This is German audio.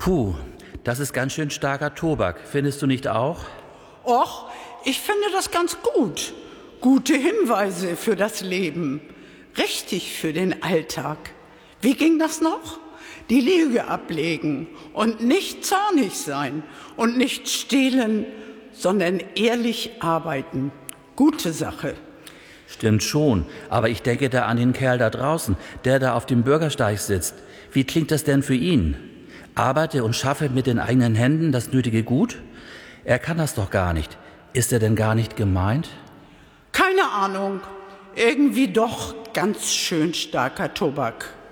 Puh, das ist ganz schön starker Tobak, findest du nicht auch? Och, ich finde das ganz gut. Gute Hinweise für das Leben. Richtig für den Alltag. Wie ging das noch? Die Lüge ablegen und nicht zornig sein und nicht stehlen, sondern ehrlich arbeiten. Gute Sache. Stimmt schon, aber ich denke da an den Kerl da draußen, der da auf dem Bürgersteig sitzt. Wie klingt das denn für ihn? Arbeite und schaffe mit den eigenen Händen das nötige Gut? Er kann das doch gar nicht. Ist er denn gar nicht gemeint? Keine Ahnung. Irgendwie doch ganz schön starker Tobak.